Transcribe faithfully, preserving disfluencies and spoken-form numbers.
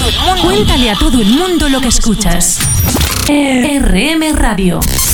el mundo. Cuéntale a todo el mundo lo que escuchas. R M Radio.